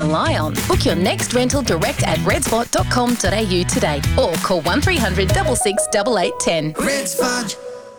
rely on. Book your next rental direct at redspot.com.au today or call 1300 66 8810. Red Spot.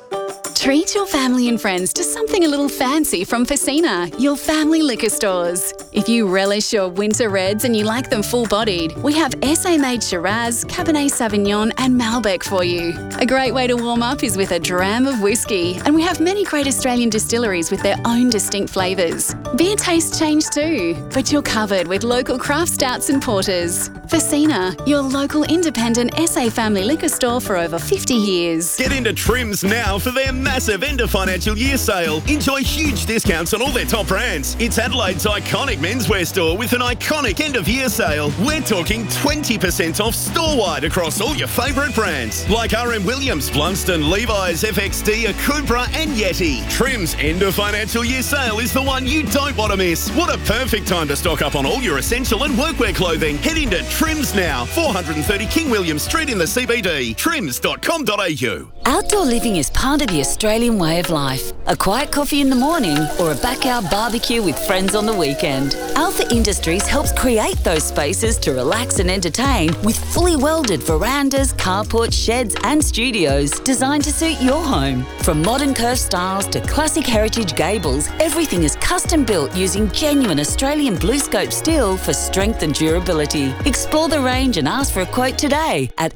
Treat your family and friends to something a little fancy from Facina, your family liquor stores. If you relish your winter reds and you like them full-bodied, we have SA-made Shiraz, Cabernet Sauvignon and Malbec for you. A great way to warm up is with a dram of whiskey, and we have many great Australian distilleries with their own distinct flavours. Beer tastes change too, but you're covered with local craft stouts and porters. Facina, your local independent SA family liquor store for over 50 years. Get into Trims now for their massive end of financial year sale. Enjoy huge discounts on all their top brands. It's Adelaide's iconic menswear store with an iconic end of year sale. We're talking 20% off store-wide across all your favourite brands like RM Williams, Blunston, Levi's, FXD, Akubra and Yeti. Trims end of financial year sale is the one you don't want to miss. What a perfect time to stock up on all your essential and workwear clothing. Head into Trims now, 430 King William Street in the CBD. Trims.com.au. Outdoor living is part of the Australian way of life. A quiet coffee in the morning or a backyard barbecue with friends on the weekend. Alpha Industries helps create those spaces to relax and entertain with fully welded verandas, carports, sheds and studios designed to suit your home. From modern curved styles to classic heritage gables, everything is custom built using genuine Australian BlueScope steel for strength and durability. Explore the range and ask for a quote today at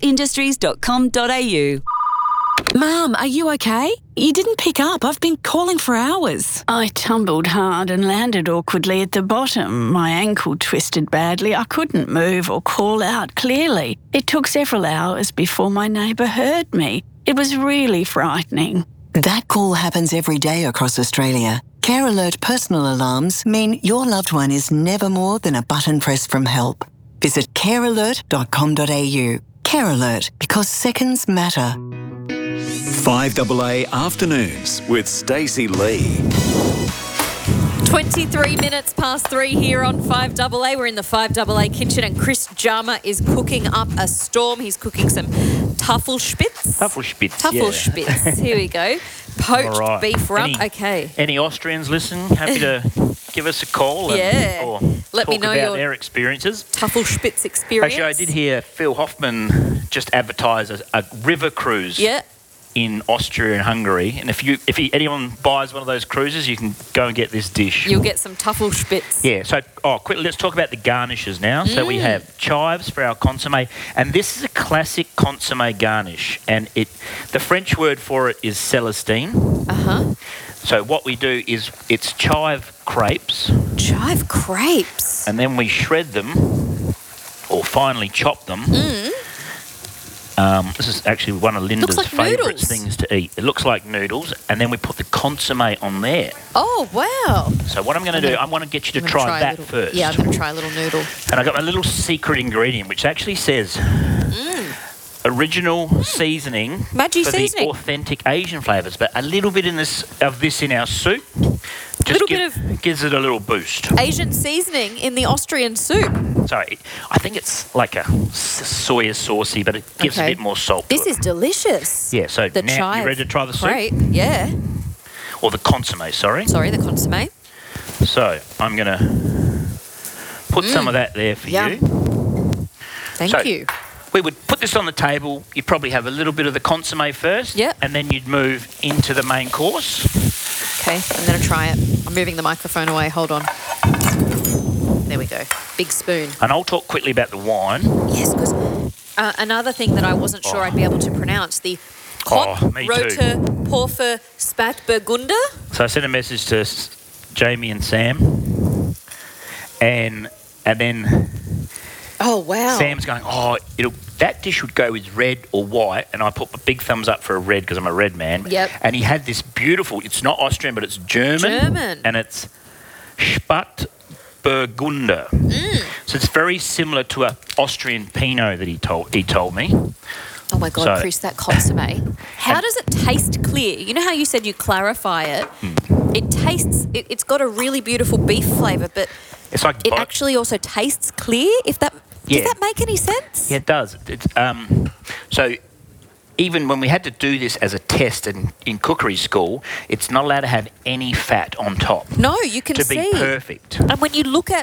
alphaindustries.com.au. Mum, are you okay? You didn't pick up. I've been calling for hours. I tumbled hard and landed awkwardly at the bottom. My ankle twisted badly. I couldn't move or call out clearly. It took several hours before my neighbour heard me. It was really frightening. That call happens every day across Australia. Care Alert personal alarms mean your loved one is never more than a button press from help. Visit carealert.com.au. Care Alert, because seconds matter. 5AA Afternoons with Stacey Lee. 23 minutes past 3 here on 5AA. We're in the 5AA kitchen and Chris Jama is cooking up a storm. He's cooking some Tafelspitz. Tafelspitz. Here we go. Poached beef rump. Okay. Any Austrians listen? Happy to give us a call or let me know about their experiences. Tafelspitz experience. Actually, I did hear Phil Hoffman just advertise a river cruise. Yeah. In Austria and Hungary, and if anyone buys one of those cruises, you can go and get this dish. You'll get some Tafelspitz. Yeah. So, quickly, let's talk about the garnishes now. So we have chives for our consommé, and this is a classic consommé garnish, and the French word for it is Celestine. So what we do is it's chive crepes. Chive crepes. And then we shred them, or finely chop them. This is actually one of Linda's favourite things to eat. It looks like noodles, and then we put the consommé on there. Oh, wow. So what I'm going to do, I want to get you to try that first. Yeah, I'm going to try a little noodle. And I got my little secret ingredient, which actually says original seasoning Maggi for seasoning. the authentic Asian flavours, but a little bit of this in our soup gives it a little boost. Asian seasoning in the Austrian soup. Sorry, I think it's like a soya saucy, but it gives a bit more salt. This is delicious. Yeah, so the now chive you ready to try the soup? Great, yeah. Or the consommé, sorry. Sorry, the consommé. So I'm going to put some of that there for you. Thank you. We would put this on the table. You'd probably have a little bit of the consommé first. Yep. And then you'd move into the main course. Okay, I'm going to try it. I'm moving the microphone away. Hold on. There we go. Big spoon. And I'll talk quickly about the wine. Yes, because another thing that I wasn't sure I'd be able to pronounce, the Roter Porfer Spätburgunder. So I sent a message to Jamie and Sam. And then... Oh, wow. Sam's going, that dish would go with red or white, and I put a big thumbs up for a red because I'm a red man. Yep. And he had this beautiful, it's not Austrian, but it's German. And it's Spätburgunder. So it's very similar to an Austrian Pinot that he told me. Oh, my God, Chris, that consommé. How does it taste clear? You know how you said you clarify it? It tastes, it's got a really beautiful beef flavour, but it's like it actually also tastes clear, if that... Does that make any sense? Yeah, it does. So even when we had to do this as a test in cookery school, it's not allowed to have any fat on top. No, you can see. To be perfect. And when you look at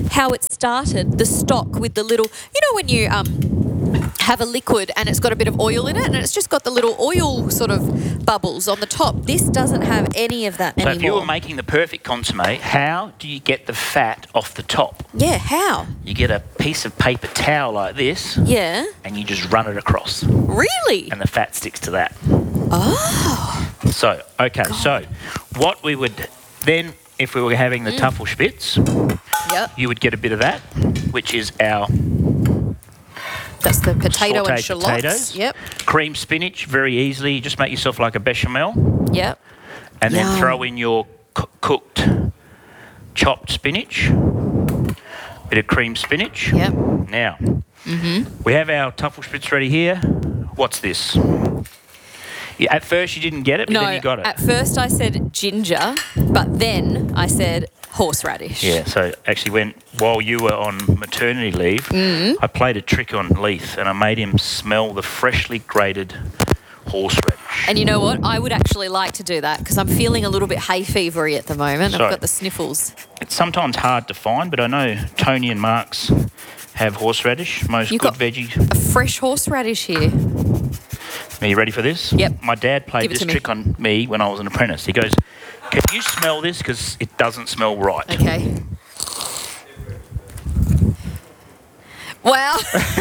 how it started, the stock with the little, you know when you have a liquid and it's got a bit of oil in it and it's just got the little oil sort of bubbles on the top. This doesn't have any of that anymore. So if you were making the perfect consommé, how do you get the fat off the top? Yeah, how? You get a piece of paper towel like this. Yeah. And you just run it across. Really? And the fat sticks to that. Oh. So, okay, so what we would then, if we were having the Tafelspitz, you would get a bit of that, which is our... That's the potato and sautéed shallots. potatoes. Yep. Cream spinach, very easily. You just make yourself like a bechamel. Yep. And then throw in your cooked chopped spinach. Bit of cream spinach. Yep. Now, we have our Tafelspitz ready here. What's this? Yeah, at first you didn't get it, but then you got it. At first I said ginger, but then I said horseradish. Yeah, so actually while you were on maternity leave, I played a trick on Leith and I made him smell the freshly grated horseradish. And you know what? I would actually like to do that because I'm feeling a little bit hay fevery at the moment. So, I've got the sniffles. It's sometimes hard to find, but I know Tony and Mark's have horseradish, most You've good got veggies. A fresh horseradish here. Are you ready for this? Yep. My dad played this trick on me when I was an apprentice. He goes, can you smell this? Because it doesn't smell right. Okay. Wow.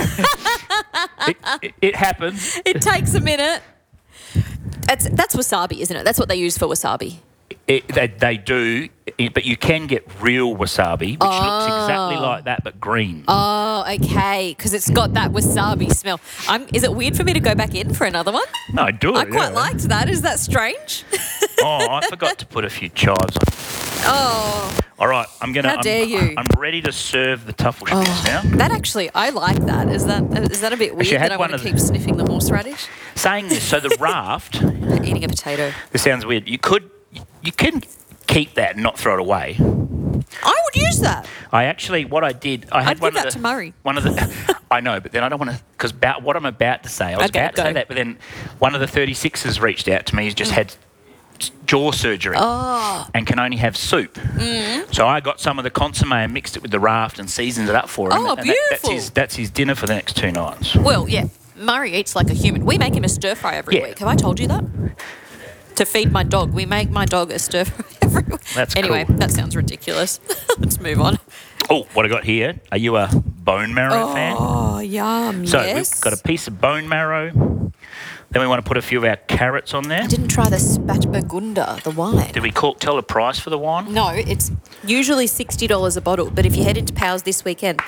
It happens. It takes a minute. That's wasabi, isn't it? That's what they use for wasabi. They do, but you can get real wasabi, which looks exactly like that, but green. Oh, okay, because it's got that wasabi smell. Is it weird for me to go back in for another one? No, do it. I quite liked that. Is that strange? I forgot to put a few chives on. Oh. All right, how dare you? I'm ready to serve the Tafelspitz now. That actually, I like that. Is that a bit weird that I want to keep sniffing the horseradish? Saying this, so the raft... Eating a potato. This sounds weird. You can keep that and not throw it away. I would use that. What I did, I'd give that to Murray. I know, but then I don't want to, because what I'm about to say, I was about to say that, but then one of the 36ers reached out to me. He's just had jaw surgery and can only have soup. So I got some of the consommé and mixed it with the raft and seasoned it up for him. Oh, and beautiful. That's his dinner for the next 2 nights. Well, yeah. Murray eats like a human. We make him a stir fry every week. Have I told you that? To feed my dog. We make my dog a stir fry every week. That's anyway, cool. That sounds ridiculous. Let's move on. Oh, what I got here. Are you a bone marrow fan? Oh, yum, So yes. we've got a piece of bone marrow. Then we want to put a few of our carrots on there. I didn't try the Spätburgunder, the wine. Did we tell the price for the wine? No, it's usually $60 a bottle, but if you head into Powell's this weekend,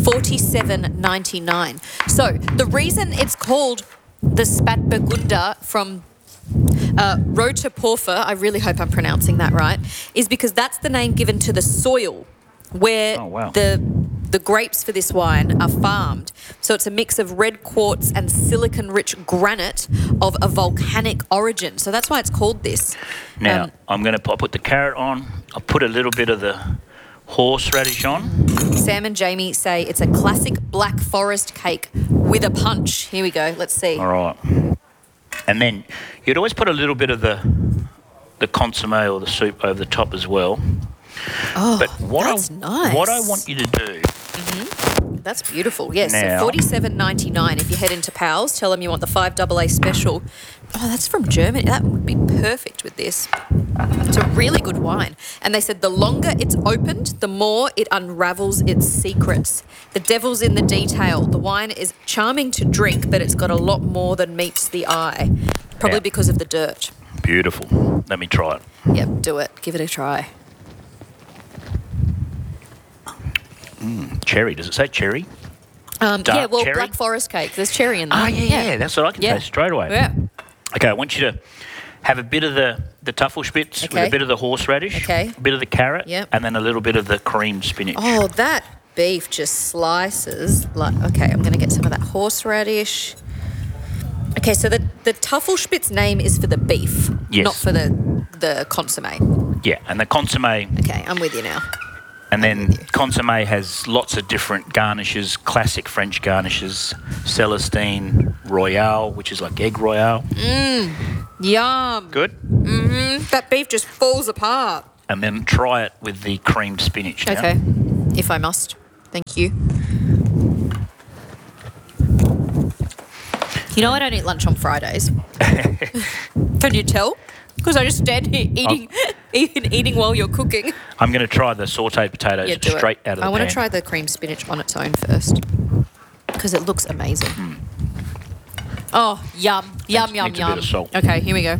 $47.99. So the reason it's called the Spätburgunder from Rota Porphyr, I really hope I'm pronouncing that right, is because that's the name given to the soil where the grapes for this wine are farmed. So it's a mix of red quartz and silicon-rich granite of a volcanic origin. So that's why it's called this. Now, I'll put the carrot on. I'll put a little bit of the horseradish on. Sam and Jamie say it's a classic black forest cake with a punch. Here we go. Let's see. All right. And then you'd always put a little bit of the consommé or the soup over the top as well. Oh, but that's nice. What I want you to do... That's beautiful. Yes, now, so $47.99 if you head into Powell's. Tell them you want the 5AA special. Oh, that's from Germany. That would be perfect with this. It's a really good wine. And they said the longer it's opened, the more it unravels its secrets. The devil's in the detail. The wine is charming to drink, but it's got a lot more than meets the eye. Probably because of the dirt. Beautiful. Let me try it. Yep, do it. Give it a try. Cherry. Does it say cherry? Yeah, well, cherry? black forest cake. There's cherry in there. Oh, yeah. That's what I can taste straight away. Yeah. Okay, I want you to have a bit of the Tafelspitz with a bit of the horseradish, a bit of the carrot, and then a little bit of the cream spinach. Oh, that beef just slices. Okay, I'm going to get some of that horseradish. Okay, so the Tafelspitz name is for the beef, not for the consommé. Yeah, and the consommé... Okay, I'm with you now. And then consommé has lots of different garnishes, classic French garnishes, Celestine, Royale, which is like egg Royale. Yum. Good? That beef just falls apart. And then try it with the creamed spinach now. Okay. if I must. Thank you. You know I don't eat lunch on Fridays. Can you tell? Because I just stand here eating while you're cooking. I'm going to try the sautéed potatoes straight out of the pan. I want to try the cream spinach on its own first because it looks amazing. Oh, yum, yum, yum, needs yum. a bit of salt. Okay, here we go.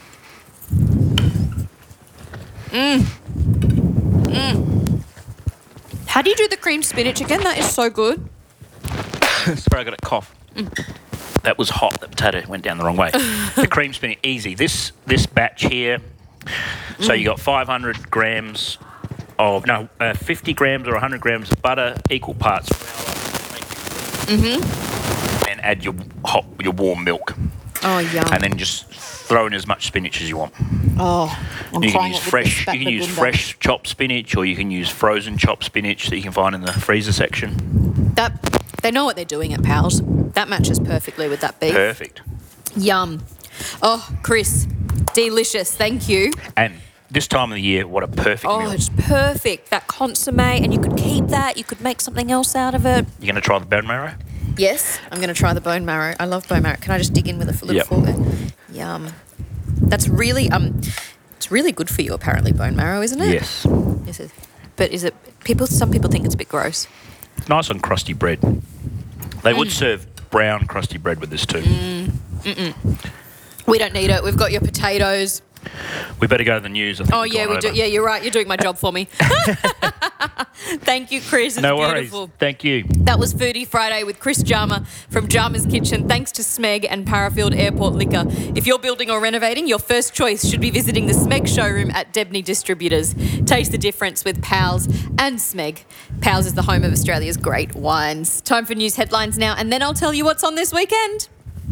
How do you do the cream spinach again? That is so good. Sorry, I got a cough. That was hot. The potato went down the wrong way. The cream spinach, easy. This batch here, so you got 500 grams of, 50 grams or 100 grams of butter, equal parts flour, and add your warm milk. Oh, yum. And then just throw in as much spinach as you want. Oh, you can use fresh chopped spinach, or you can use frozen chopped spinach that you can find in the freezer section. They know what they're doing at Pals. That matches perfectly with that beef. Perfect. Yum. Oh, Chris, delicious. Thank you. And this time of the year, what a perfect meal. Oh, it's perfect. That consomme, and you could keep that. You could make something else out of it. You're going to try the bone marrow? Yes, I'm going to try the bone marrow. I love bone marrow. Can I just dig in with a little fork there? Yum. That's really it's really good for you apparently, bone marrow, isn't it? Yes. Is it? But is it? Some people think it's a bit gross. Nice on crusty bread. They would serve brown crusty bread with this too. We don't need it. We've got your potatoes. We better go to the news. I think we do. Yeah, you're right. You're doing my job for me. Thank you, Chris. It's beautiful. Worries. Thank you. That was Foodie Friday with Chris Jarma from Jarma's Kitchen. Thanks to Smeg and Parafield Airport Liquor. If you're building or renovating, your first choice should be visiting the Smeg showroom at Debney Distributors. Taste the difference with Pals and Smeg. Pals is the home of Australia's great wines. Time for news headlines now, and then I'll tell you what's on this weekend.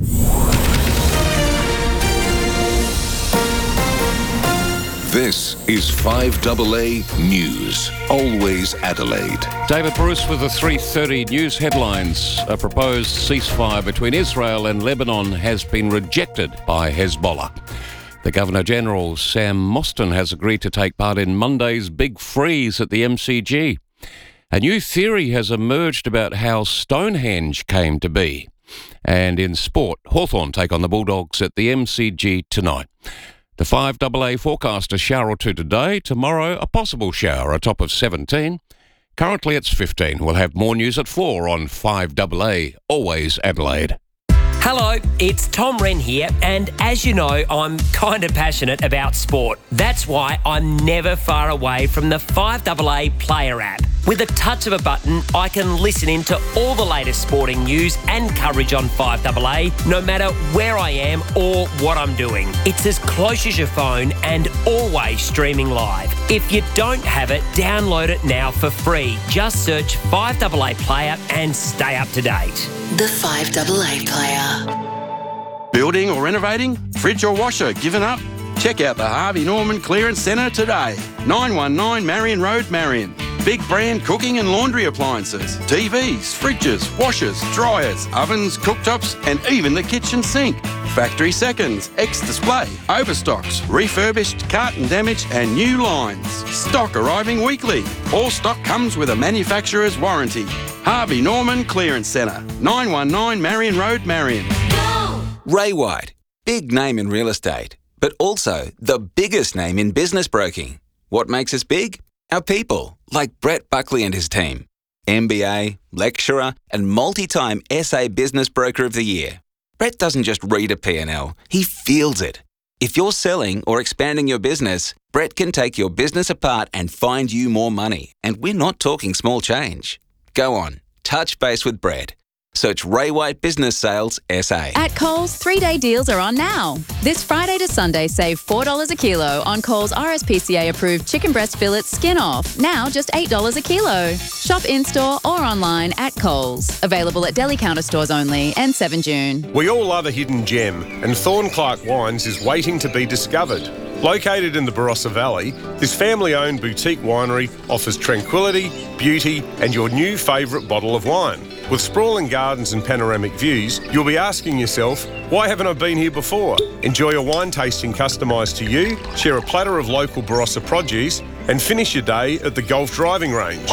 This is 5AA News, always Adelaide. David Bruce with the 3:30 news headlines. A proposed ceasefire between Israel and Lebanon has been rejected by Hezbollah. The Governor-General, Sam Mostyn, has agreed to take part in Monday's big freeze at the MCG. A new theory has emerged about how Stonehenge came to be. And in sport, Hawthorn take on the Bulldogs at the MCG tonight. The 5AA forecast, a shower or two today. Tomorrow, a possible shower, a top of 17. Currently, it's 15. We'll have more news at 4 on 5AA, always Adelaide. Hello, it's Tom Wren here, and as you know, I'm kind of passionate about sport. That's why I'm never far away from the 5AA Player app. With a touch of a button, I can listen in to all the latest sporting news and coverage on 5AA, no matter where I am or what I'm doing. It's as close as your phone and always streaming live. If you don't have it, download it now for free. Just search 5AA Player and stay up to date. The 5AA Player. Building or renovating? Fridge or washer given up? Check out the Harvey Norman Clearance Centre today. 919 Marion Road, Marion. Big brand cooking and laundry appliances, TVs, fridges, washers, dryers, ovens, cooktops, and even the kitchen sink. Factory seconds, ex-display, overstocks, refurbished, carton damage, and new lines. Stock arriving weekly. All stock comes with a manufacturer's warranty. Harvey Norman Clearance Centre, 919 Marion Road, Marion. Ray White, big name in real estate, but also the biggest name in business broking. What makes us big? Our people, like Brett Buckley and his team. MBA, lecturer, and multi-time SA Business Broker of the Year. Brett doesn't just read a P&L, he feels it. If you're selling or expanding your business, Brett can take your business apart and find you more money. And we're not talking small change. Go on, touch base with Brett. Search Ray White Business Sales SA. At Coles, 3-day deals are on now. This Friday to Sunday, save $4 a kilo on Coles RSPCA-approved chicken breast fillets skin off. Now just $8 a kilo. Shop in-store or online at Coles. Available at deli counter stores only and 7 June. We all love a hidden gem, and Thornclark Wines is waiting to be discovered. Located in the Barossa Valley, this family-owned boutique winery offers tranquility, beauty, and your new favourite bottle of wine. With sprawling gardens and panoramic views, you'll be asking yourself, why haven't I been here before? Enjoy a wine tasting customised to you, share a platter of local Barossa produce, and finish your day at the golf driving range.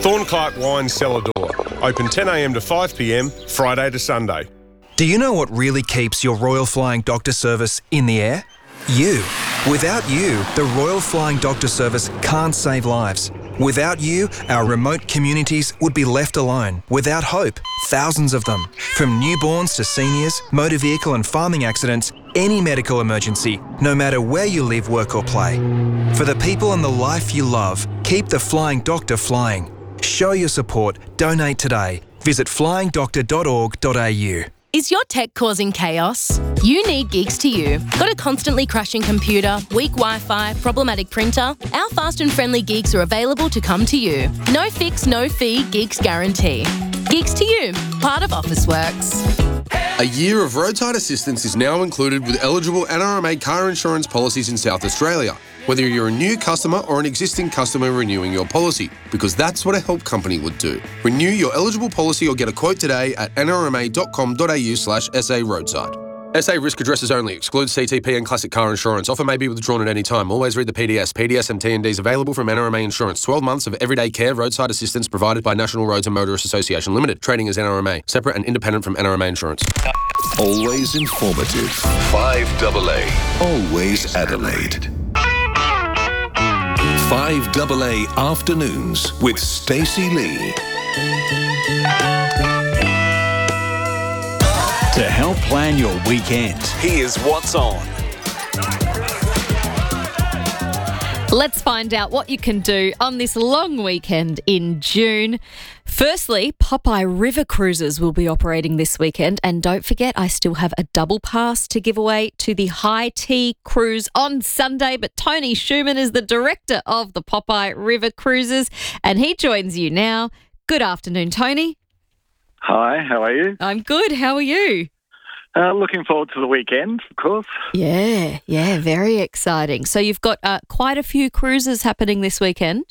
Thorn Clark Wines Cellar Door. Open 10 a.m. to 5 p.m, Friday to Sunday. Do you know what really keeps your Royal Flying Doctor Service in the air? You. Without you, the Royal Flying Doctor Service can't save lives. Without you, our remote communities would be left alone, without hope. Thousands of them. From newborns to seniors, motor vehicle and farming accidents, any medical emergency, no matter where you live, work or play. For the people and the life you love, keep the Flying Doctor flying. Show your support. Donate today. Visit flyingdoctor.org.au. Is your tech causing chaos? You need Geeks to You. Got a constantly crashing computer, weak Wi-Fi, problematic printer? Our fast and friendly Geeks are available to come to you. No fix, no fee, Geeks guarantee. Geeks to You, part of Officeworks. A year of roadside assistance is now included with eligible NRMA car insurance policies in South Australia, whether you're a new customer or an existing customer renewing your policy, because that's what a help company would do. Renew your eligible policy or get a quote today at nrma.com.au/SA roadside. SA risk addresses only. Excludes CTP and classic car insurance. Offer may be withdrawn at any time. Always read the PDS. PDS and TNDs available from NRMA Insurance. 12 months of everyday care roadside assistance provided by National Roads and Motorists Association Limited. Trading as NRMA. Separate and independent from NRMA Insurance. Always informative. 5AA. Always Adelaide. 5AA Afternoons with Stacey Lee. To help plan your weekend, here's what's on. Let's find out what you can do on this long weekend in June. Firstly, Popeye River Cruises will be operating this weekend. And don't forget, I still have a double pass to give away to the High Tea Cruise on Sunday. But Tony Schumann is the director of the Popeye River Cruises, and he joins you now. Good afternoon, Tony. Hi, how are you? I'm good. How are you? Looking forward to the weekend, of course. Yeah, very exciting. So you've got quite a few cruises happening this weekend?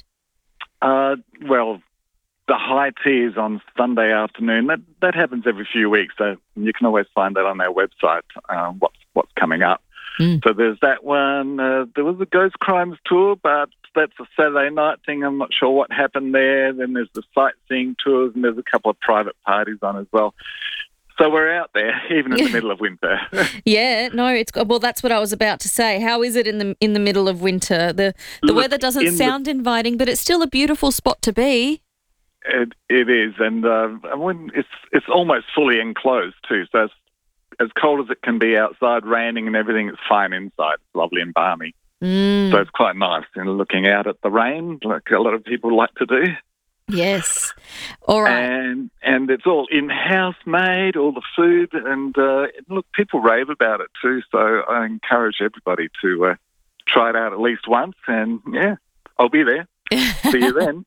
Well, the High Tea is on Sunday afternoon. That happens every few weeks, so you can always find that on their website, what's coming up. So there's that one. There was a Ghost Crimes tour, but that's a Saturday night thing. I'm not sure what happened there. Then there's the sightseeing tours, and there's a couple of private parties on as well. So we're out there, even in the middle of winter. Yeah, no, well, that's what I was about to say. How is it in the middle of winter? The weather doesn't sound inviting, but it's still a beautiful spot to be. It is, and it's almost fully enclosed too. So it's as cold as it can be outside, raining and everything. It's fine inside. It's lovely and balmy. So it's quite nice, looking out at the rain, like a lot of people like to do. Yes. All right. And it's all in-house made, all the food, and look, people rave about it too. So I encourage everybody to try it out at least once, and yeah, I'll be there. See you then.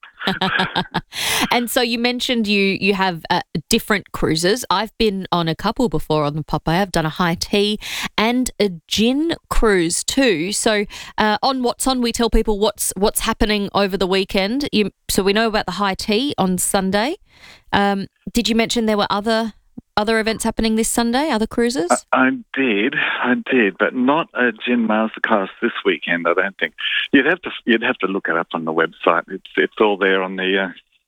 And so you mentioned you have different cruises. I've been on a couple before on the Popeye. I've done a high tea and a gin cruise too. So on What's On, we tell people what's happening over the weekend. So we know about the high tea on Sunday. Did you mention there were other events happening this Sunday, other cruises? I did, but not a gin masterclass this weekend, I don't think. You'd have to look it up on the website. It's all there on the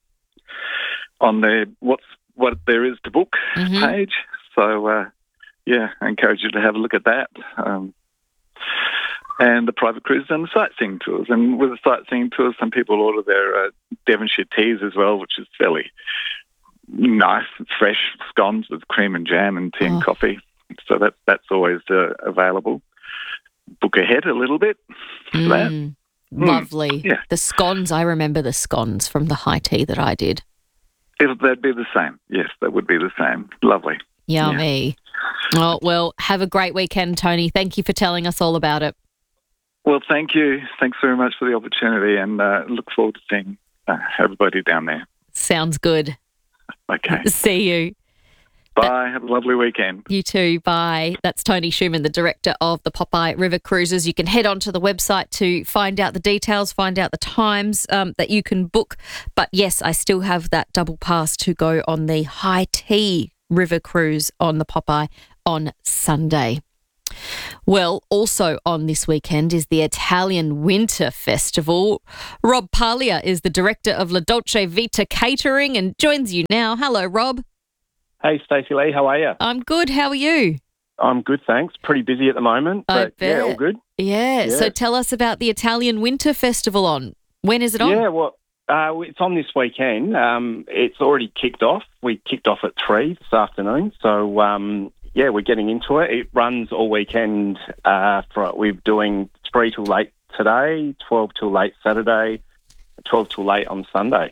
what there is to book page. So yeah, I encourage you to have a look at that. And the private cruises and the sightseeing tours. And with the sightseeing tours, some people order their Devonshire teas as well, which is fairly nice, fresh scones with cream and jam and tea and coffee. So that's always available. Book ahead a little bit for that. Lovely. Yeah. The scones, I remember the scones from the high tea that I did. They'd be the same. Yes, that would be the same. Lovely. Yummy. Yeah. Oh, well, have a great weekend, Tony. Thank you for telling us all about it. Well, thank you. Thanks very much for the opportunity, and look forward to seeing everybody down there. Sounds good. Okay. See you. Bye. Have a lovely weekend. You too. Bye. That's Tony Schumann, the director of the Popeye River Cruises. You can head onto the website to find out the details, find out the times that you can book. But yes, I still have that double pass to go on the High Tea River Cruise on the Popeye on Sunday. Well, also on this weekend is the Italian Winter Festival. Rob Paglia is the director of La Dolce Vita Catering and joins you now. Hello, Rob. Hey, Stacey Lee, how are you? I'm good. How are you? I'm good, thanks. Pretty busy at the moment, but yeah, all good. Yeah. So tell us about the Italian Winter Festival on. When is it on? Yeah, well, it's on this weekend. It's already kicked off. We kicked off at 3 this afternoon. So, we're getting into it. It runs all weekend. We're doing 3 till late today, 12 till late Saturday, 12 till late on Sunday.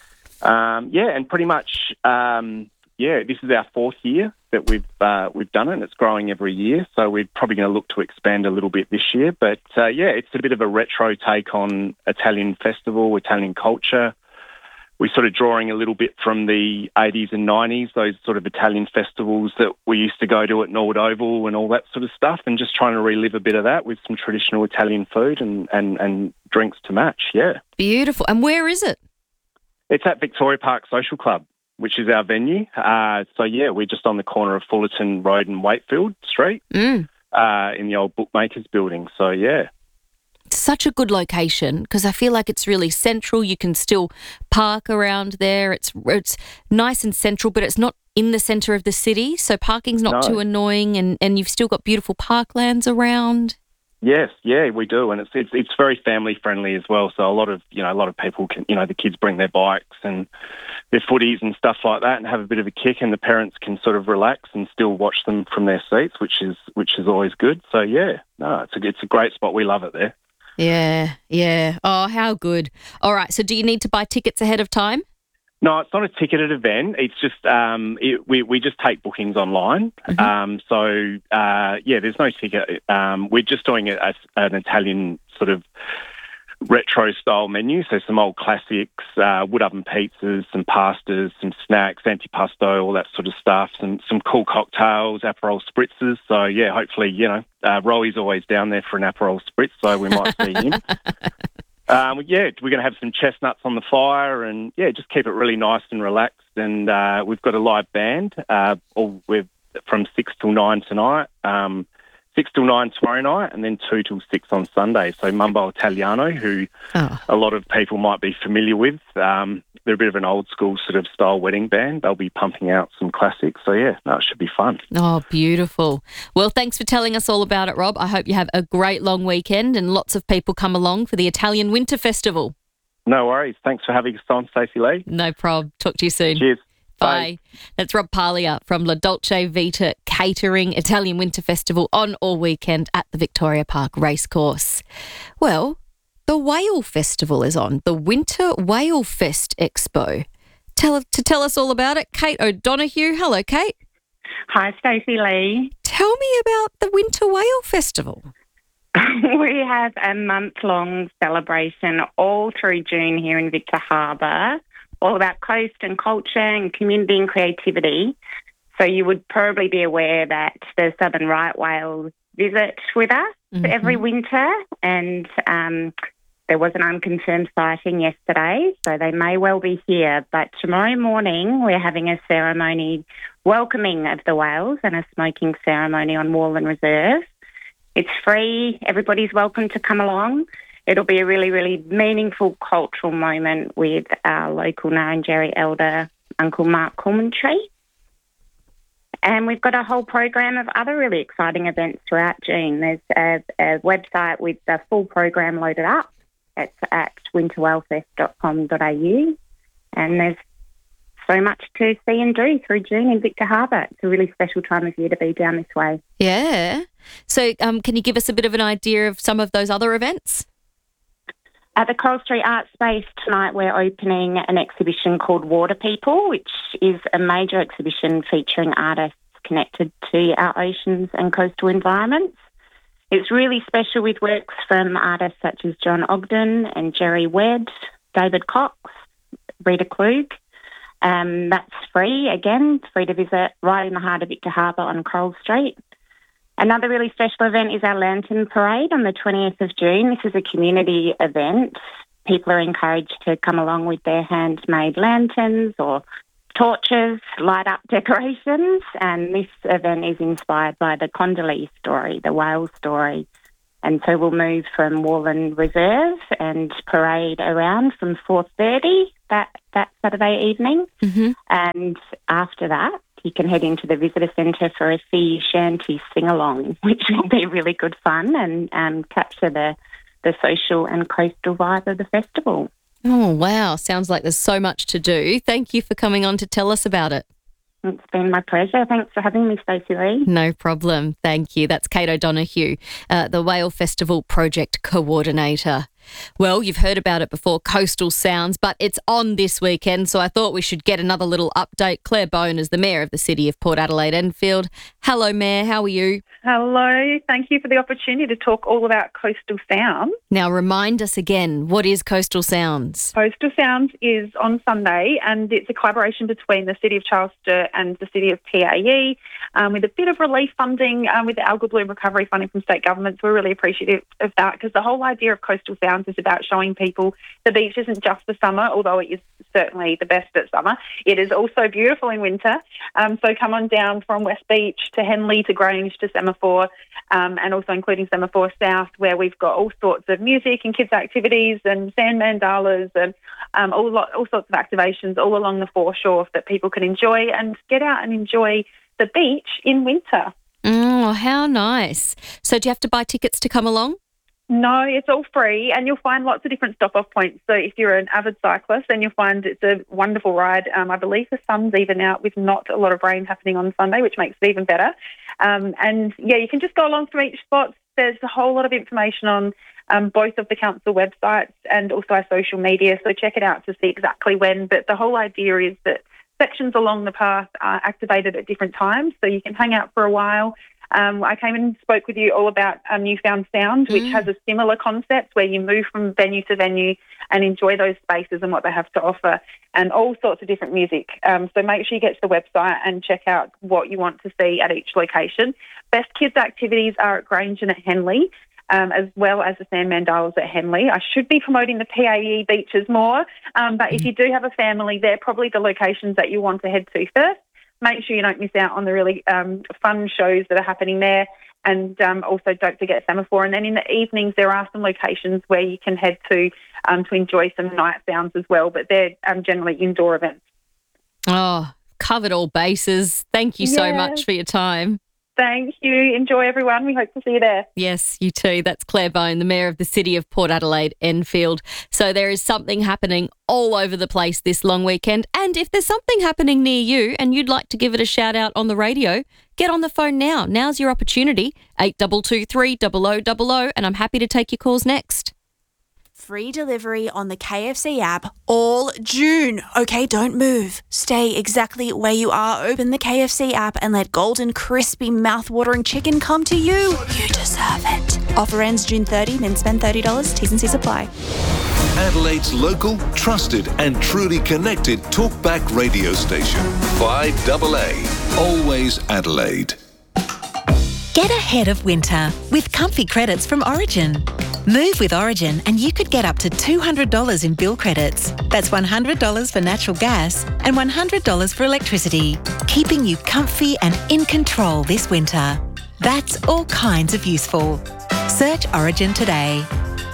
And pretty much, this is our 4th year that we've done it, and it's growing every year. So we're probably going to look to expand a little bit this year. But, it's a bit of a retro take on Italian festival, Italian culture. We're sort of drawing a little bit from the 80s and 90s, those sort of Italian festivals that we used to go to at Norwood Oval and all that sort of stuff, and just trying to relive a bit of that with some traditional Italian food and drinks to match, yeah. Beautiful. And where is it? It's at Victoria Park Social Club, which is our venue. We're just on the corner of Fullerton Road and Wakefield Street in the old Bookmakers building. So, yeah. Such a good location because I feel like it's really central. You can still park around there. It's nice and central, but it's not in the centre of the city, so parking's not too annoying, and you've still got beautiful parklands around. Yes, yeah, we do, and it's very family friendly as well. So a lot of people can, the kids bring their bikes and their footies and stuff like that, and have a bit of a kick, and the parents can sort of relax and still watch them from their seats, which is always good. So it's a great spot. We love it there. Yeah. Oh, how good. All right, so do you need to buy tickets ahead of time? No, it's not a ticketed event. It's just we just take bookings online. Mm-hmm. There's no ticket. We're just doing it as an Italian sort of retro-style menu, so some old classics, wood oven pizzas, some pastas, some snacks, antipasto, all that sort of stuff, some cool cocktails, Aperol spritzers. So, yeah, hopefully, Roey's always down there for an Aperol spritz, so we might see him. We're going to have some chestnuts on the fire and, just keep it really nice and relaxed. And we've got a live band we're from 6 till 9 tonight, 6 till 9 tomorrow night, and then 2 till 6 on Sunday. So Mambo Italiano, who a lot of people might be familiar with, they're a bit of an old school sort of style wedding band. They'll be pumping out some classics. So, it should be fun. Oh, beautiful. Well, thanks for telling us all about it, Rob. I hope you have a great long weekend and lots of people come along for the Italian Winter Festival. No worries. Thanks for having us on, Stacey Lee. No problem. Talk to you soon. Cheers. Bye. That's Rob Paglia from La Dolce Vita Catering, Italian Winter Festival on all weekend at the Victoria Park Racecourse. Well, the Whale Festival is on, the Winter Whale Fest Expo. To tell us all about it, Kate O'Donoghue. Hello, Kate. Hi, Stacey Lee. Tell me about the Winter Whale Festival. We have a month-long celebration all through June here in Victor Harbour, all about coast and culture and community and creativity. So you would probably be aware that the southern right whales visit with us every winter, and there was an unconfirmed sighting yesterday, so they may well be here. But tomorrow morning we're having a ceremony welcoming of the whales and a smoking ceremony on Warland Reserve. It's free. Everybody's welcome to come along. It'll be a really, really meaningful cultural moment with our local Ngarrindjeri elder, Uncle Mark Coolmantree. And we've got a whole program of other really exciting events throughout June. There's a website with the full program loaded up. It's at winterwhalefest.com.au. And there's so much to see and do through June in Victor Harbour. It's a really special time of year to be down this way. Yeah. So can you give us a bit of an idea of some of those other events? At the Coral Street Art Space tonight, we're opening an exhibition called Water People, which is a major exhibition featuring artists connected to our oceans and coastal environments. It's really special with works from artists such as John Ogden and Jerry Wedd, David Cox, Rita Klug. That's free, again, free to visit right in the heart of Victor Harbour on Coral Street. Another really special event is our Lantern Parade on the 20th of June. This is a community event. People are encouraged to come along with their handmade lanterns or torches, light up decorations, and this event is inspired by the Condoleezza story, the whale story. And so we'll move from Wallen Reserve and parade around from 4:30 that Saturday evening. And after that, you can head into the visitor centre for a sea shanty sing-along, which will be really good fun and capture the social and coastal vibe of the festival. Oh, wow. Sounds like there's so much to do. Thank you for coming on to tell us about it. It's been my pleasure. Thanks for having me, Stacey Lee. No problem. Thank you. That's Kate O'Donoghue, the Whale Festival Project Coordinator. Well, you've heard about it before, Coastal Sounds, but it's on this weekend, so I thought we should get another little update. Claire Bone is the Mayor of the City of Port Adelaide Enfield. Hello, Mayor. How are you? Hello. Thank you for the opportunity to talk all about Coastal Sounds. Now, remind us again, what is Coastal Sounds? Coastal Sounds is on Sunday, and it's a collaboration between the City of Charles Sturt and the City of PAE, with a bit of relief funding with the Algal Bloom recovery funding from state governments. We're really appreciative of that, because the whole idea of Coastal Sounds is about showing people the beach isn't just for summer, although it is certainly the best at summer. It is also beautiful in winter. So come on down from West Beach to Henley to Grange to Semaphore, and also including Semaphore South, where we've got all sorts of music and kids' activities and sand mandalas and all sorts of activations all along the foreshore that people can enjoy and get out and enjoy the beach in winter. Oh, how nice. So do you have to buy tickets to come along? No, it's all free, and you'll find lots of different stop-off points. So if you're an avid cyclist, then you'll find it's a wonderful ride. I believe the sun's even out with not a lot of rain happening on Sunday, which makes it even better. And, yeah, you can just go along from each spot. There's a whole lot of information on both of the council websites and also our social media, so check it out to see exactly when. But the whole idea is that sections along the path are activated at different times, so you can hang out for a while. I came and spoke with you all about Newfound Sound, which has a similar concept where you move from venue to venue and enjoy those spaces and what they have to offer, and all sorts of different music. So make sure you get to the website and check out what you want to see at each location. Best kids' activities are at Grange and at Henley, as well as the sand mandalas at Henley. I should be promoting the PAE beaches more, but if you do have a family, they're probably the locations that you want to head to first. Make sure you don't miss out on the really fun shows that are happening there, and also don't forget Semaphore. And then in the evenings, there are some locations where you can head to enjoy some night sounds as well, but they're generally indoor events. Oh, covered all bases. Thank you so much for your time. Thank you. Enjoy, everyone. We hope to see you there. Yes, you too. That's Claire Bone, the Mayor of the City of Port Adelaide Enfield. So there is something happening all over the place this long weekend. And if there's something happening near you and you'd like to give it a shout out on the radio, get on the phone now. Now's your opportunity. 8223 0000, and I'm happy to take your calls next. Free delivery on the KFC app all June. Okay, don't move. Stay exactly where you are. Open the KFC app and let golden, crispy, mouth-watering chicken come to you. You deserve it. Offer ends June 30, then spend $30. T's and C's apply. Adelaide's local, trusted and truly connected talkback radio station. 5AA. Always Adelaide. Get ahead of winter with comfy credits from Origin. Move with Origin and you could get up to $200 in bill credits. That's $100 for natural gas and $100 for electricity, keeping you comfy and in control this winter. That's all kinds of useful. Search Origin today.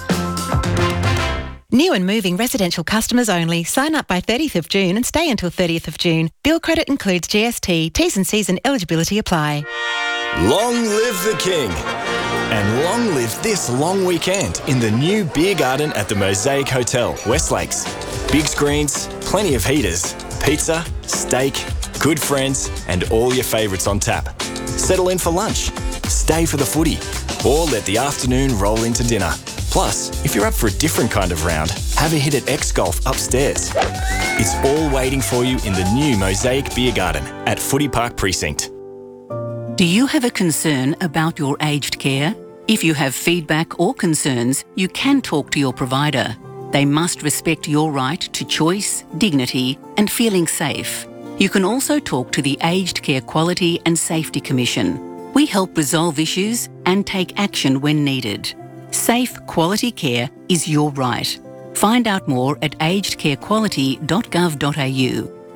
New and moving residential customers only. Sign up by 30th of June and stay until 30th of June. Bill credit includes GST, T's and C's and eligibility apply. Long live the King. And long live this long weekend in the new beer garden at the Mosaic Hotel, West Lakes. Big screens, plenty of heaters, pizza, steak, good friends, and all your favourites on tap. Settle in for lunch, stay for the footy, or let the afternoon roll into dinner. Plus, if you're up for a different kind of round, have a hit at X-Golf upstairs. It's all waiting for you in the new Mosaic Beer Garden at Footy Park Precinct. Do you have a concern about your aged care? If you have feedback or concerns, you can talk to your provider. They must respect your right to choice, dignity, and feeling safe. You can also talk to the Aged Care Quality and Safety Commission. We help resolve issues and take action when needed. Safe, quality care is your right. Find out more at agedcarequality.gov.au.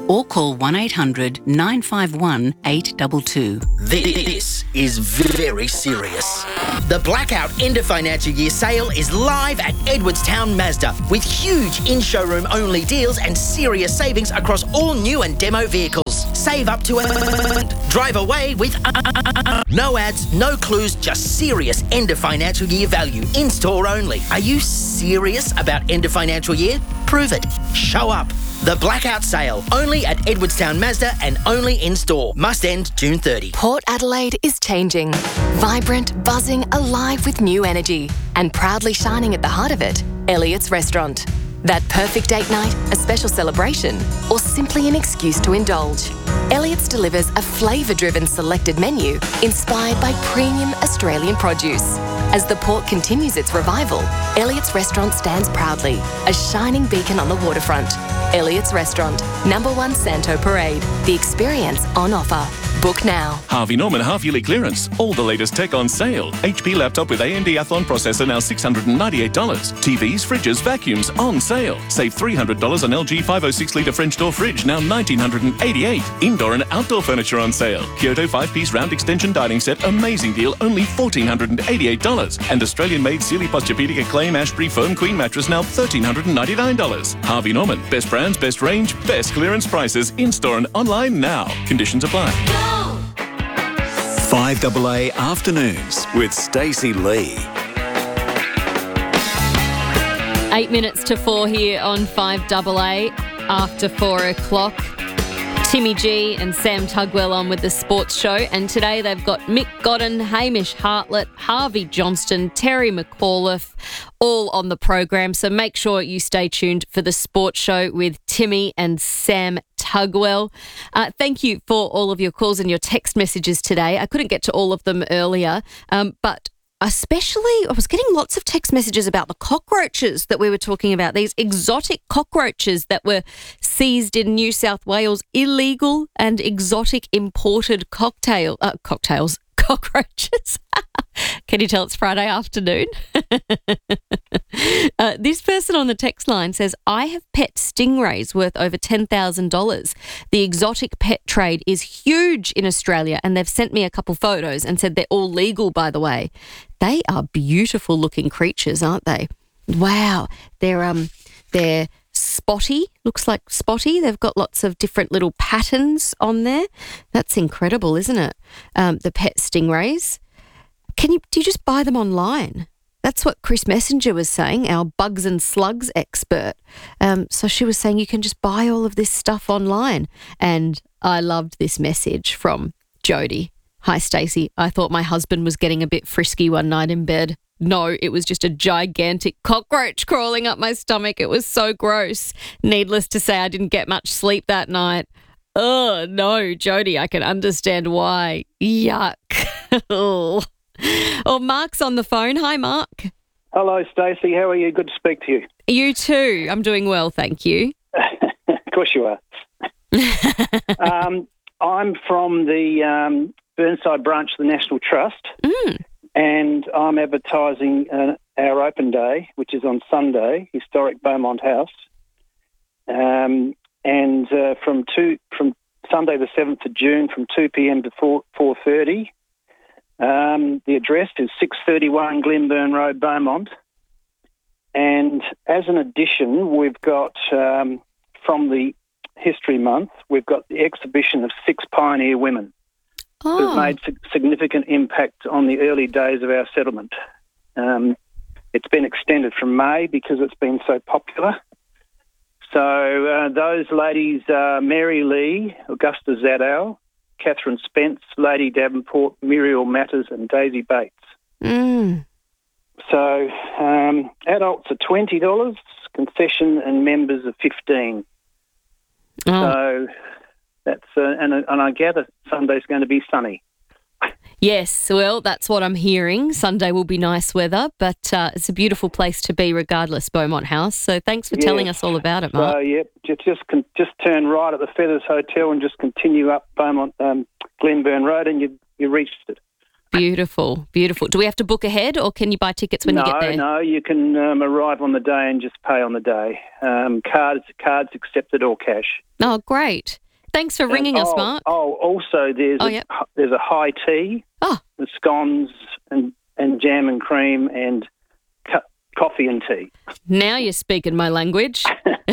or call 1800 951 822. This is very serious. The Blackout End of Financial Year sale is live at Edwardstown Mazda with huge in-showroom only deals and serious savings across all new and demo vehicles. Save up to drive away with no ads, no clues, just serious end of financial year value. In-store only. Are you serious about end of financial year? Prove it. Show up. The Blackout Sale, only at Edwardstown Mazda and only in-store. Must end June 30. Port Adelaide is changing. Vibrant, buzzing, alive with new energy. And proudly shining at the heart of it, Elliott's Restaurant. That perfect date night, a special celebration, or simply an excuse to indulge. Elliott's delivers a flavour-driven selected menu inspired by premium Australian produce. As the port continues its revival, Elliott's Restaurant stands proudly, a shining beacon on the waterfront. Elliott's Restaurant, #1 Santo Parade. The experience on offer. Book now. Harvey Norman half-yearly clearance. All the latest tech on sale. HP laptop with AMD Athlon processor now $698. TVs, fridges, vacuums on sale. Save $300 on LG 506-litre French door fridge now $1,988. Indoor and outdoor furniture on sale. Kyoto 5-piece round extension dining set, amazing deal, only $1,488. And Australian-made Sealy Posturepedic Acclaim Ashbury Foam Queen mattress now $1,399. Harvey Norman, best brands, best range, best clearance prices, in-store and online now. Conditions apply. 5AA Afternoons with Stacey Lee. 8 minutes to 4 here on 5AA after 4 o'clock. Timmy G and Sam Tugwell on with the sports show, and today they've got Mick Godden, Hamish Hartlett, Harvey Johnston, Terry McAuliffe, all on the program. So make sure you stay tuned for the sports show with Timmy and Sam Tugwell. Thank you for all of your calls and your text messages today. I couldn't get to all of them earlier, but especially, I was getting lots of text messages about the cockroaches that we were talking about, these exotic cockroaches that were seized in New South Wales, illegal and exotic imported cockroaches. Can you tell it's Friday afternoon? This person on the text line says, I have pet stingrays worth over $10,000. The exotic pet trade is huge in Australia, and they've sent me a couple photos and said they're all legal, by the way. They are beautiful looking creatures, aren't they? Wow. They're spotty, looks like spotty. They've got lots of different little patterns on there. That's incredible, isn't it? The pet stingrays. Do you just buy them online? That's what Chris Messenger was saying, our bugs and slugs expert. So she was saying you can just buy all of this stuff online. And I loved this message from Jody. Hi, Stacey. I thought my husband was getting a bit frisky one night in bed. No, it was just a gigantic cockroach crawling up my stomach. It was so gross. Needless to say, I didn't get much sleep that night. Oh, no, Jody, I can understand why. Yuck. Oh, Mark's on the phone. Hi, Mark. Hello, Stacey. How are you? Good to speak to you. You too. I'm doing well, thank you. Of course you are. I'm from the Burnside branch of the National Trust, and I'm advertising our open day, which is on Sunday, historic Beaumont House, and from Sunday the 7th of June from 2 p.m. to 4:30. The address is 631 Glenburn Road, Beaumont. And as an addition, we've got, from the History Month, we've got the exhibition of 6 pioneer women who've made significant impact on the early days of our settlement. It's been extended from May because it's been so popular. So those ladies are Mary Lee, Augusta Zadow, Catherine Spence, Lady Davenport, Muriel Matters and Daisy Bates. So adults are $20, concession and members are $15. So that's and I gather Sunday's going to be sunny. Yes, well, that's what I'm hearing. Sunday will be nice weather, but it's a beautiful place to be regardless, Beaumont House. So thanks for telling us all about it, Mark. So, yep, just turn right at the Feathers Hotel and just continue up Beaumont, Glenburn Road and you reached it. Beautiful, beautiful. Do we have to book ahead or can you buy tickets when you get there? No, you can arrive on the day and just pay on the day. Cards accepted or cash. Oh, great. Thanks for ringing us, Mark. Also there's a high tea, with scones and jam and cream and coffee and tea. Now you're speaking my language.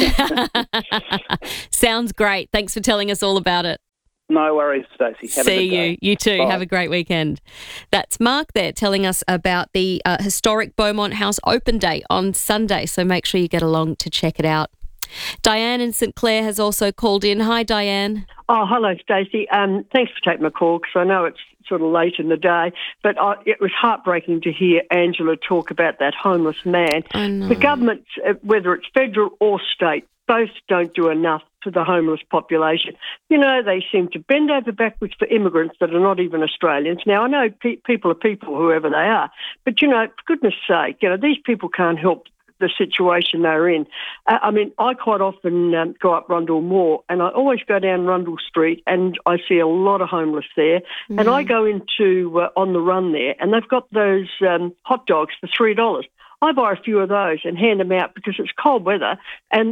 Sounds great. Thanks for telling us all about it. No worries, Stacey. See you. You too. Bye. Have a great weekend. That's Mark there telling us about the historic Beaumont House open day on Sunday, so make sure you get along to check it out. Diane in St Clair has also called in. Hi, Diane. Oh, hello, Stacey. Thanks for taking my call because I know it's sort of late in the day, but it was heartbreaking to hear Angela talk about that homeless man. I know. The government, whether it's federal or state, both don't do enough for the homeless population. You know, they seem to bend over backwards for immigrants that are not even Australians. Now, I know people are people, whoever they are, but, you know, for goodness sake, you know, these people can't help the situation they're in. I mean, I quite often go up Rundle Moor and I always go down Rundle Street and I see a lot of homeless there. And I go into On the Run there and they've got those hot dogs for $3. I buy a few of those and hand them out because it's cold weather. And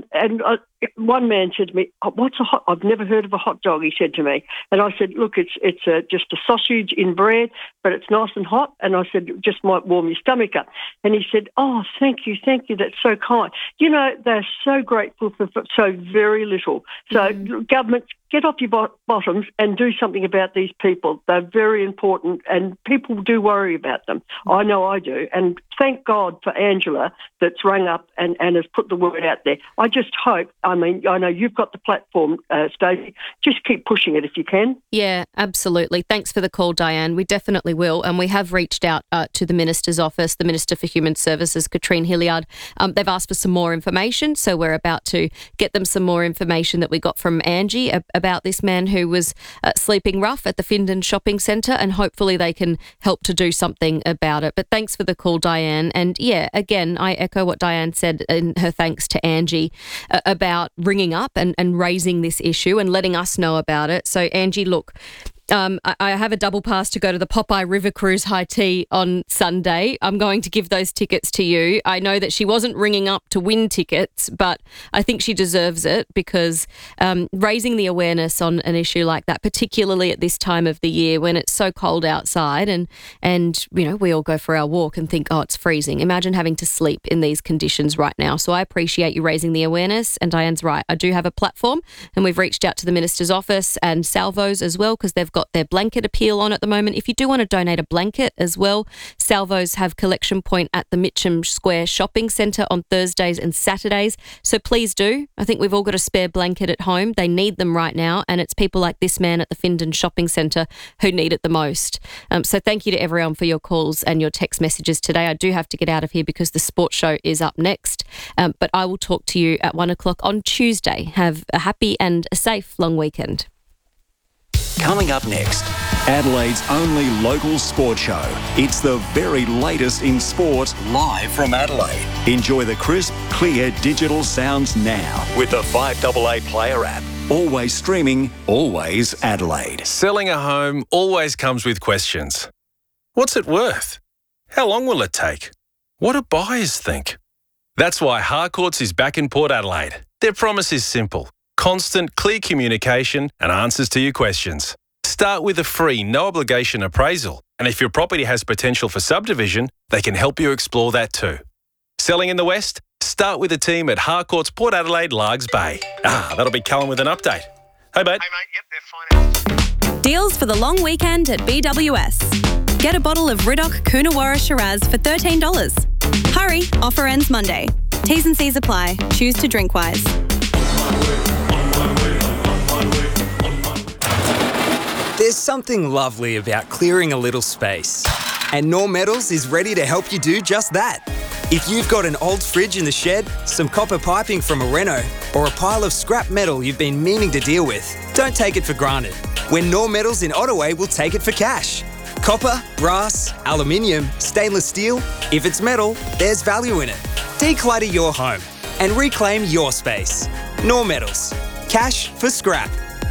one man said to me, "What's a hot?" I've never heard of a hot dog. He said to me, and I said, "Look, it's just a sausage in bread, but it's nice and hot." And I said, "It just might warm your stomach up." And he said, "Oh, thank you. That's so kind." You know, they're so grateful for so very little. So governments, get off your bottoms and do something about these people. They're very important and people do worry about them. I know I do. And thank God for Angela that's rung up and has put the word out there. I just hope, I mean, I know you've got the platform, Stacey, just keep pushing it if you can. Yeah, absolutely. Thanks for the call, Diane. We definitely will. And we have reached out to the Minister's office, the Minister for Human Services, Katrine Hilliard. They've asked for some more information, so we're about to get them some more information that we got from Angie about this man who was sleeping rough at the Findon Shopping Centre, and hopefully they can help to do something about it. But thanks for the call, Diane. And yeah, again, I echo what Diane said in her thanks to Angie about ringing up and raising this issue and letting us know about it. So Angie, look, I have a double pass to go to the Popeye River Cruise High Tea on Sunday. I'm going to give those tickets to you. I know that she wasn't ringing up to win tickets, but I think she deserves it because raising the awareness on an issue like that, particularly at this time of the year when it's so cold outside and you know, we all go for our walk and think, oh, it's freezing. Imagine having to sleep in these conditions right now. So I appreciate you raising the awareness, and Diane's right. I do have a platform and we've reached out to the Minister's office and Salvos as well because they've got their blanket appeal on at the moment. If you do want to donate a blanket as well, Salvos have collection point at the Mitcham Square Shopping Centre on Thursdays and Saturdays. So please do. I think we've all got a spare blanket at home. They need them right now, and it's people like this man at the Findon Shopping Centre who need it the most. So thank you to everyone for your calls and your text messages today. I do have to get out of here because the sports show is up next, but I will talk to you at 1 o'clock on Tuesday. Have a happy and a safe long weekend. Coming up next, Adelaide's only local sport show. It's the very latest in sport, live from Adelaide. Enjoy the crisp, clear digital sounds now with the 5AA Player app. Always streaming, always Adelaide. Selling a home always comes with questions. What's it worth? How long will it take? What do buyers think? That's why Harcourts is back in Port Adelaide. Their promise is simple. Constant, clear communication and answers to your questions. Start with a free, no-obligation appraisal. And if your property has potential for subdivision, they can help you explore that too. Selling in the West? Start with a team at Harcourts Port Adelaide Largs Bay. That'll be Callum with an update. Hey, mate. Deals for the long weekend at BWS. Get a bottle of Ridoc Coonawarra Shiraz for $13. Hurry, offer ends Monday. T's and C's apply. Choose to drink wise. There's something lovely about clearing a little space. And Knorr Metals is ready to help you do just that. If you've got an old fridge in the shed, some copper piping from a reno, or a pile of scrap metal you've been meaning to deal with, don't take it for granted. When Knorr Metals in Ottaway will take it for cash. Copper, brass, aluminium, stainless steel. If it's metal, there's value in it. Declutter your home and reclaim your space. Knorr Metals. Cash for scrap.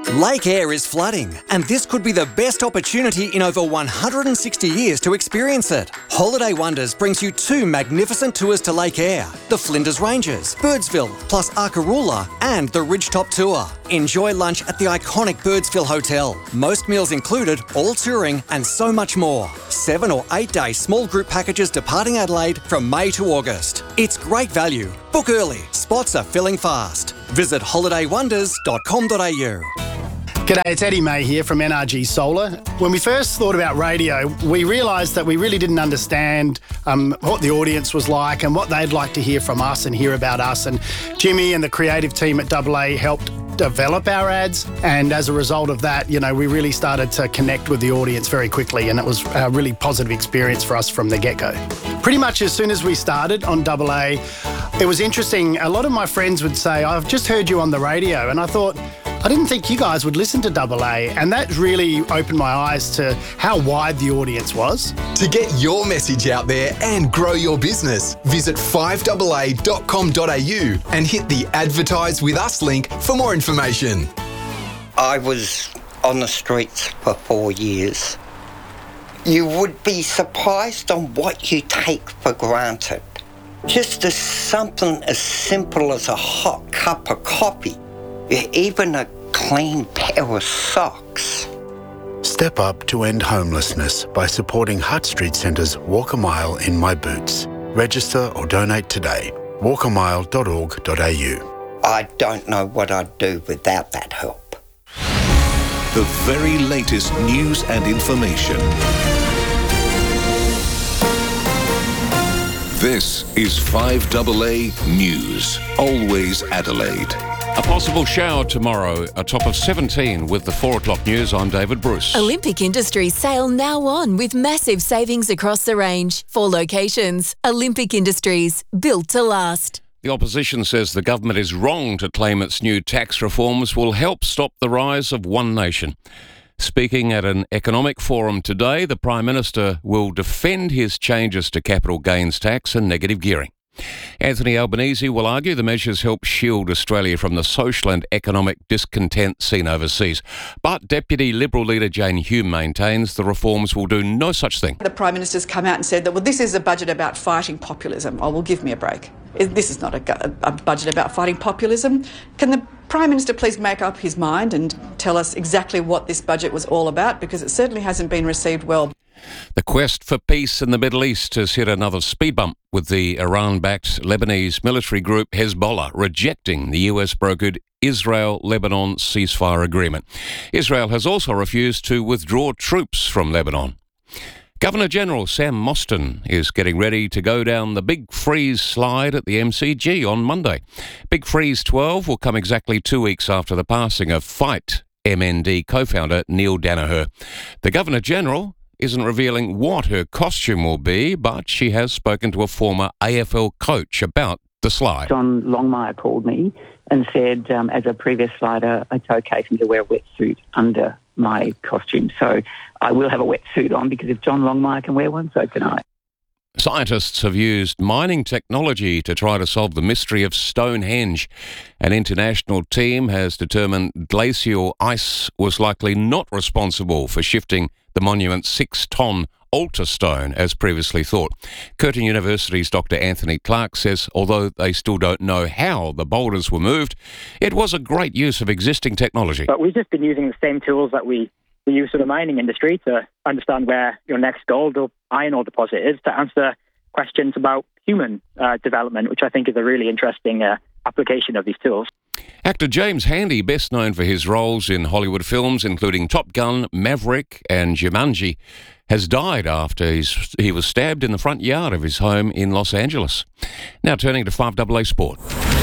Lake Eyre is flooding, and this could be the best opportunity in over 160 years to experience it. Holiday Wonders brings you 2 magnificent tours to Lake Eyre, the Flinders Ranges, Birdsville, plus Arkaroola, and the Ridgetop Tour. Enjoy lunch at the iconic Birdsville Hotel. Most meals included, all touring, and so much more. 7 or 8 day small group packages departing Adelaide from May to August. It's great value. Book early. Spots are filling fast. Visit holidaywonders.com.au. G'day, it's Eddie May here from NRG Solar. When we first thought about radio, we realised that we really didn't understand what the audience was like and what they'd like to hear from us and hear about us. And Jimmy and the creative team at AA helped develop our ads, and as a result of that, we really started to connect with the audience very quickly, and it was a really positive experience for us from the get-go. Pretty much as soon as we started on AA, it was interesting. A lot of my friends would say, "I've just heard you on the radio," and I thought, I didn't think you guys would listen to AA, and that really opened my eyes to how wide the audience was. To get your message out there and grow your business, visit 5AA.com.au and hit the Advertise with Us link for more information. I was on the streets for 4 years. You would be surprised on what you take for granted. Just something as simple as a hot cup of coffee. Even a clean pair of socks. Step up to end homelessness by supporting Hutt Street Centre's Walk a Mile in My Boots. Register or donate today. walkamile.org.au. I don't know what I'd do without that help. The very latest news and information. This is 5AA News. Always Adelaide. A possible shower tomorrow, a top of 17 with the 4 o'clock news. I'm David Bruce. Olympic Industries sale now on with massive savings across the range. 4 locations. Olympic Industries, built to last. The opposition says the government is wrong to claim its new tax reforms will help stop the rise of One Nation. Speaking at an economic forum today, the Prime Minister will defend his changes to capital gains tax and negative gearing. Anthony Albanese will argue the measures help shield Australia from the social and economic discontent seen overseas. But Deputy Liberal leader Jane Hume maintains the reforms will do no such thing. The Prime Minister's come out and said that, well, this is a budget about fighting populism. Oh, well, give me a break. This is not a budget about fighting populism. Can the Prime Minister please make up his mind and tell us exactly what this budget was all about? Because it certainly hasn't been received well. The quest for peace in the Middle East has hit another speed bump, with the Iran-backed Lebanese military group Hezbollah rejecting the US-brokered Israel-Lebanon ceasefire agreement. Israel has also refused to withdraw troops from Lebanon. Governor-General Sam Mostyn is getting ready to go down the Big Freeze slide at the MCG on Monday. Big Freeze 12 will come exactly 2 weeks after the passing of Fight MND co-founder Neil Danaher. The Governor-General isn't revealing what her costume will be, but she has spoken to a former AFL coach about the slide. John Longmire called me and said, as a previous slider, it's okay for me to wear a wetsuit under my costume. So I will have a wetsuit on, because if John Longmire can wear one, so can I. Scientists have used mining technology to try to solve the mystery of Stonehenge. An international team has determined glacial ice was likely not responsible for shifting the monument's 6-ton altar stone as previously thought. Curtin University's Dr. Anthony Clark says although they still don't know how the boulders were moved, it was a great use of existing technology. But we've just been using the same tools that we use for the mining industry to understand where your next gold or iron ore deposit is, to answer questions about human development, which I think is a really interesting application of these tools. Actor James Handy, best known for his roles in Hollywood films including Top Gun, Maverick and Jumanji, has died after he was stabbed in the front yard of his home in Los Angeles. Now turning to 5AA Sport.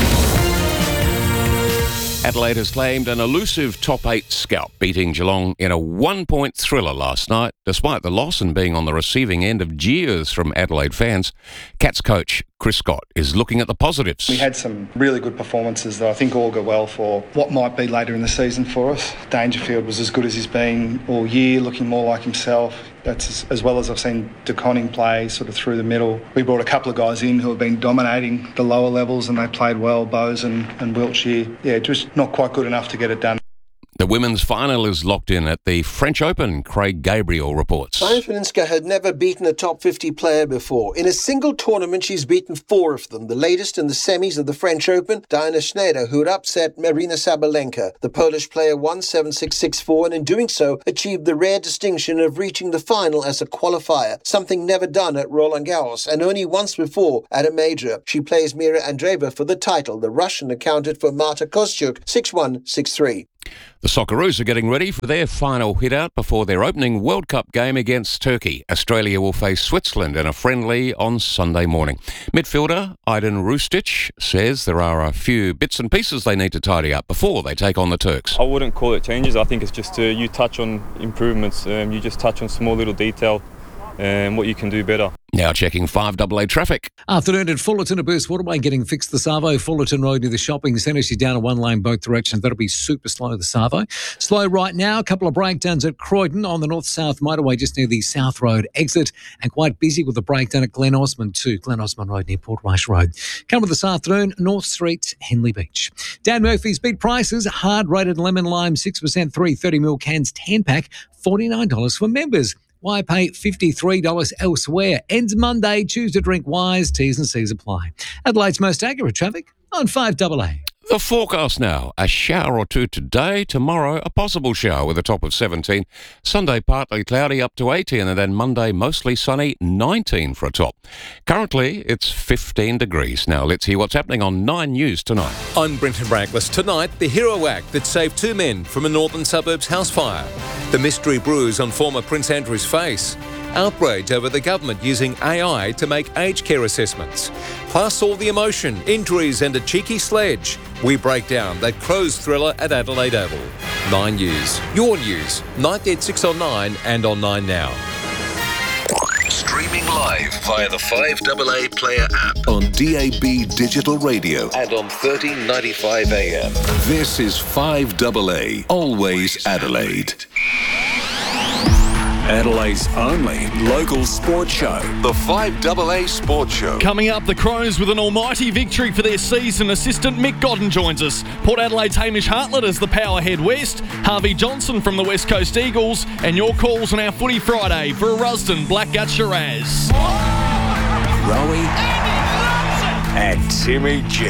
Adelaide has claimed an elusive top 8 scalp, beating Geelong in a 1-point thriller last night. Despite the loss and being on the receiving end of jeers from Adelaide fans, Cats coach Chris Scott is looking at the positives. We had some really good performances that I think all go well for what might be later in the season for us. Dangerfield was as good as he's been all year, looking more like himself. That's as well as I've seen De Koning play sort of through the middle. We brought a couple of guys in who have been dominating the lower levels and they played well, Bowes and Wiltshire. Yeah, just not quite good enough to get it done. The women's final is locked in at the French Open. Craig Gabriel reports. Sabalenka had never beaten a top 50 player before. In a single tournament, she's beaten 4 of them. The latest in the semis of the French Open, Diana Schneider, who had upset Marina Sabalenka. The Polish player won 7-6, 6-4, and in doing so, achieved the rare distinction of reaching the final as a qualifier, something never done at Roland Garros, and only once before at a major. She plays Mira Andreeva for the title. The Russian accounted for Marta Kostyuk 6-1, 6-3. The Socceroos are getting ready for their final hit-out before their opening World Cup game against Turkey. Australia will face Switzerland in a friendly on Sunday morning. Midfielder Aydin Rustic says there are a few bits and pieces they need to tidy up before they take on the Turks. I wouldn't call it changes. I think it's just you touch on improvements. You just touch on small little detail and what you can do better. Now checking 5AA traffic. Afternoon at Fullerton, a burst waterway getting fixed. The Savo, Fullerton Road near the shopping centre. She's down a one lane both directions. That'll be super slow, the Savo. Slow right now. A couple of breakdowns at Croydon on the north-south motorway just near the South Road exit. And quite busy with the breakdown at Glen Osmond too. Glen Osmond Road near Port Rush Road. Coming this afternoon, North Street, Henley Beach. Dan Murphy's beat prices. Hard rated lemon lime 6% 330ml cans 10-pack, $49 for members. Why pay $53 elsewhere? Ends Monday. Choose to drink wise. T's and C's apply. Adelaide's most accurate traffic on 5AA. The forecast now. A shower or two today. Tomorrow, a possible shower with a top of 17. Sunday, partly cloudy up to 18. And then Monday, mostly sunny, 19 for a top. Currently, it's 15 degrees. Now, let's hear what's happening on 9 News tonight. I'm Brenton Braglis. Tonight, the hero act that saved 2 men from a northern suburbs house fire. The mystery bruise on former Prince Andrew's face. Outrage over the government using AI to make aged care assessments. Plus all the emotion, injuries and a cheeky sledge. We break down that Crows thriller at Adelaide Oval. 9 News. Your news. 9th at 6 on 9 and on 9 Now. Streaming live via the 5AA Player app on DAB Digital Radio and on 1395 AM. This is 5AA, always Adelaide. Adelaide's only local sports show. The 5AA Sports Show. Coming up, the Crows with an almighty victory for their season. Assistant Mick Godden joins us. Port Adelaide's Hamish Hartlett as the power head west. Harvey Johnson from the West Coast Eagles. And your calls on our Footy Friday for a Rusden Blackgut Shiraz. Rowie and Timmy G.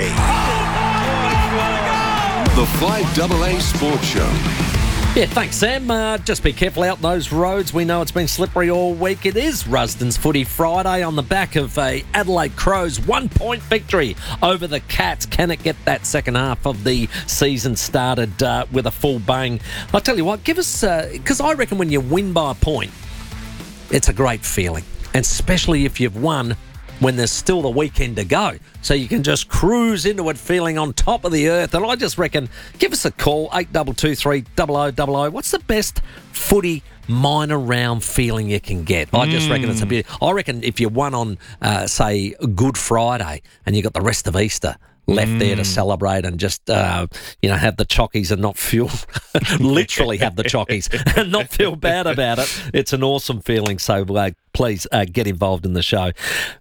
The 5AA Sports Show. Yeah, thanks, Sam. Just be careful out those roads. We know it's been slippery all week. It is Rusden's Footy Friday on the back of a Adelaide Crows 1-point victory over the Cats. Can it get that second half of the season started with a full bang? I'll tell you what, give us... Because I reckon when you win by a point, it's a great feeling. And especially if you've won when there's still the weekend to go. So you can just cruise into it feeling on top of the earth. And I just reckon, give us a call, 8223 0000. What's the best footy minor round feeling you can get? I just reckon it's a bit... I reckon if you won on, say, Good Friday and you got the rest of Easter left there to celebrate and just, have the chockies and not feel... literally have the chockies and not feel bad about it. It's an awesome feeling. So please get involved in the show.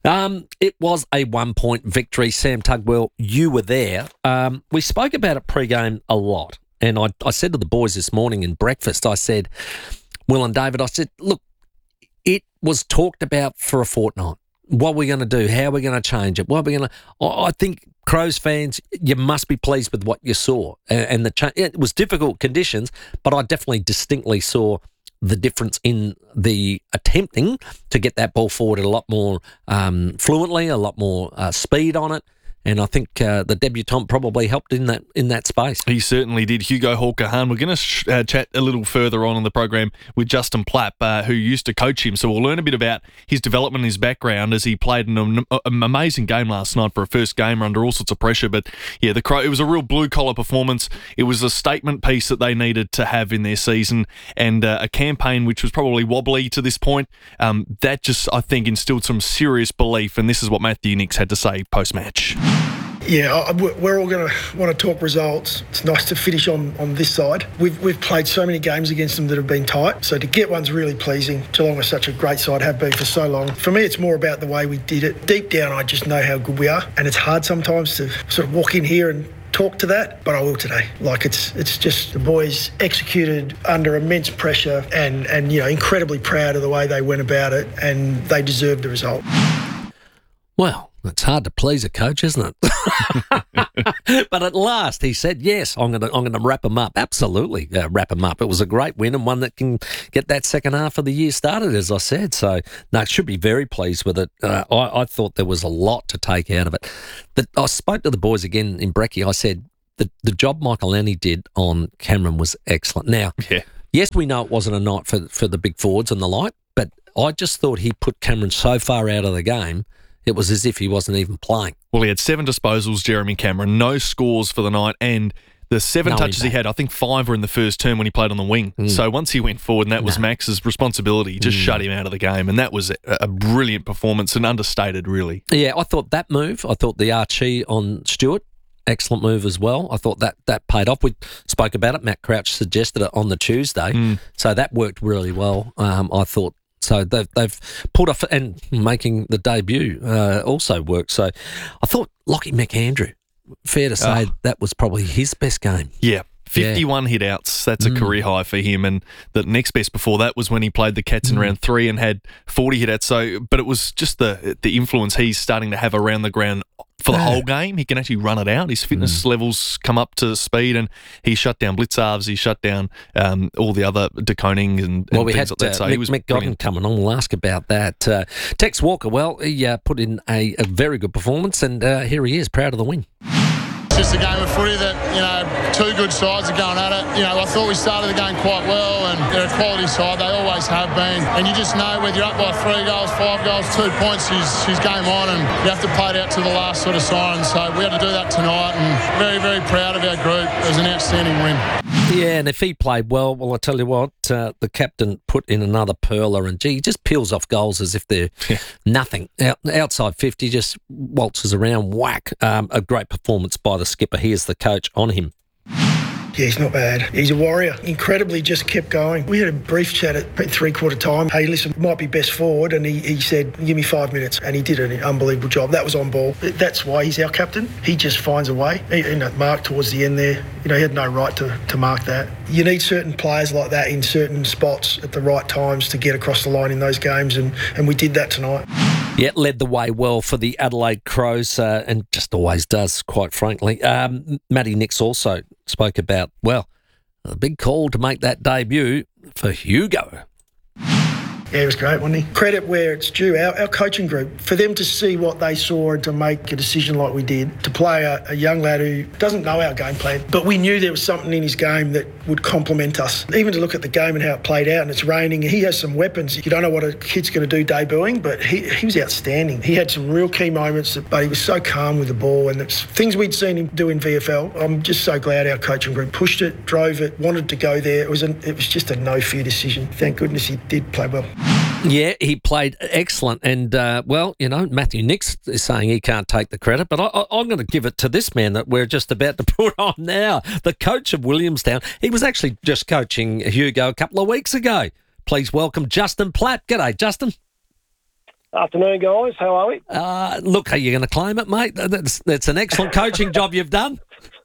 It was a 1-point victory. Sam Tugwell, you were there. We spoke about it pre-game a lot. And I said to the boys this morning in breakfast, I said, Will and David, I said, look, it was talked about for a fortnight. What are we going to do? How are we going to change it? What are we going to... I think Crows fans, you must be pleased with what you saw. And it was difficult conditions, but I definitely distinctly saw the difference in the attempting to get that ball forward a lot more fluently, a lot more speed on it. And I think the debutant probably helped in that space. He certainly did. Hugo Hawker-Hahn. We're going to chat a little further on in the program with Justin Plapp, who used to coach him. So we'll learn a bit about his development and his background as he played an amazing game last night for a first gamer under all sorts of pressure. But yeah, it was a real blue-collar performance. It was a statement piece that they needed to have in their season, and a campaign which was probably wobbly to this point. That just, I think, instilled some serious belief, and this is what Matthew Nicks had to say post-match. Yeah, we're all going to want to talk results. It's nice to finish on this side. We've played so many games against them that have been tight, so to get one's really pleasing. Geelong are such a great side, have been for so long. For me, it's more about the way we did it. Deep down, I just know how good we are, and it's hard sometimes to sort of walk in here and talk to that, but I will today. Like, it's just the boys executed under immense pressure and incredibly proud of the way they went about it, and they deserved the result. Well, it's hard to please a coach, isn't it? But at last he said, yes, I'm going to wrap them up. Absolutely wrap them up. It was a great win and one that can get that second half of the year started, as I said. So, no, should be very pleased with it. I thought there was a lot to take out of it. I spoke to the boys again in Brekkie. I said the job Michael Annie did on Cameron was excellent. Now, yes, we know it wasn't a night for the big forwards and the like, but I just thought he put Cameron so far out of the game, it was as if he wasn't even playing. Well, he had 7 disposals, Jeremy Cameron, no scores for the night, and the 7 touches he had, I think 5 were in the first term when he played on the wing. So once he went forward, and that was Max's responsibility, just shut him out of the game, and that was a brilliant performance and understated, really. Yeah, I thought that move, I thought the Archie on Stewart, excellent move as well. I thought that paid off. We spoke about it. Matt Crouch suggested it on the Tuesday, so that worked really well, I thought. So they've pulled off, and making the debut also worked. So I thought Lockie McAndrew, fair to say, that was probably his best game. Yeah. 51 hit-outs, that's a career high for him, and the next best before that was when he played the Cats in round 3 and had 40 hit-outs. So, but it was just the influence he's starting to have around the ground for the whole game. He can actually run it out. His fitness levels come up to speed, and he shut down Blitzarves, he shut down all the other DeConing and we things had like that. So he was Mick Godden coming on. We'll ask about that. Tex Walker, well, he put in a very good performance, and here he is, proud of the win. Just a game of footy that, two good sides are going at it. I thought we started the game quite well, and they're a quality side. They always have been. And you just know whether you're up by 3 goals, 5 goals, 2 points, she's game on, and you have to play it out to the last sort of siren. So we had to do that tonight, and very, very proud of our group. It was an outstanding win. Yeah, and if he played well, I tell you what, the captain put in another perler, and he just peels off goals as if they're nothing. Outside 50, just waltzes around, whack. A great performance by the skipper. He is the coach on him. Yeah, he's not bad. He's a warrior. Incredibly just kept going. We had a brief chat at 3/4 time. Hey, listen, might be best forward. And he said, give me 5 minutes. And he did an unbelievable job. That was on ball. That's why he's our captain. He just finds a way. Mark towards the end there, he had no right to mark that. You need certain players like that in certain spots at the right times to get across the line in those games. And we did that tonight. Yeah, led the way well for the Adelaide Crows, and just always does, quite frankly. Matty Nix also spoke about, a big call to make that debut for Hugo. Yeah, it was great, wasn't he? Credit where it's due. Our coaching group, for them to see what they saw and to make a decision like we did, to play a young lad who doesn't know our game plan, but we knew there was something in his game that would complement us. Even to look at the game and how it played out, and it's raining, he has some weapons. You don't know what a kid's going to do debuting, but he was outstanding. He had some real key moments, but he was so calm with the ball, and it's things we'd seen him do in VFL. I'm just so glad our coaching group pushed it, drove it, wanted to go there. It was just a no-fear decision. Thank goodness he did play well. Yeah, he played excellent. And, Matthew Nix is saying he can't take the credit, but I'm going to give it to this man that we're just about to put on now, the coach of Williamstown. He was actually just coaching Hugo a couple of weeks ago. Please welcome Justin Platt. G'day, Justin. Afternoon, guys. How are we? Look, are you going to claim it, mate? That's an excellent coaching job you've done.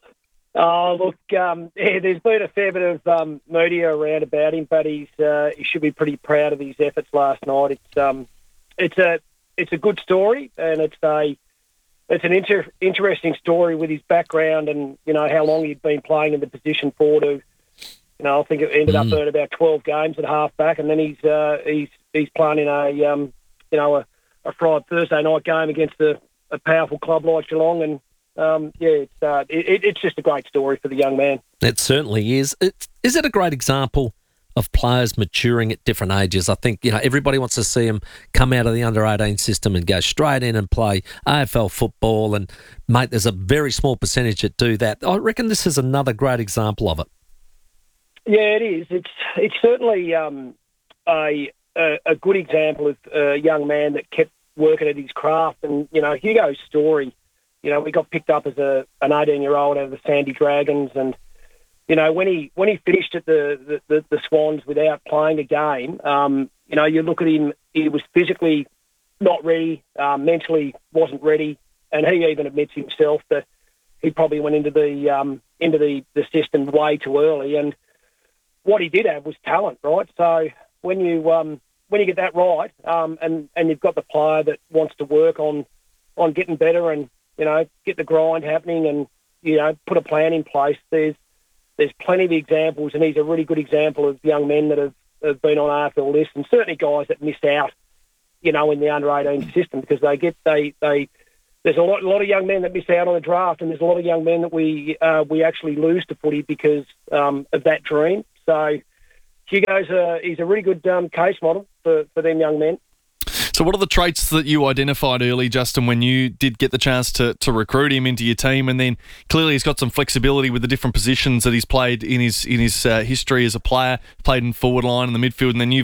There's been a fair bit of media around about him, but he should be pretty proud of his efforts last night. It's a good story, and it's an interesting story with his background and how long he'd been playing in the position for. I think it ended up at about 12 games at half back, and then he's playing in a Thursday night game against a powerful club like Geelong, and it's just a great story for the young man. It certainly is. Is it a great example of players maturing at different ages? I think, everybody wants to see them come out of the under-18 system and go straight in and play AFL football. And, mate, there's a very small percentage that do that. I reckon this is another great example of it. Yeah, it is. It's certainly a good example of a young man that kept working at his craft. And, Hugo's story, we got picked up as an 18-year-old out of the Sandy Dragons, and when he finished at the Swans without playing a game, you look at him, he was physically not ready, mentally wasn't ready, and he even admits himself that he probably went into the system way too early. And what he did have was talent, right? So when you get that right, and you've got the player that wants to work on getting better and, you know, get the grind happening and, you know, put a plan in place, there's plenty of examples, and he's a really good example of young men that have been on AFL lists, and certainly guys that missed out, you know, in the under-18 system, because there's a lot of young men that miss out on the draft, and there's a lot of young men that we actually lose to footy because of that dream. So Hugo's he's a really good case model for them young men. So what are the traits that you identified early, Justin, when you did get the chance to recruit him into your team? And then clearly he's got some flexibility with the different positions that he's played in his history as a player, played in forward line in the midfield, and then you've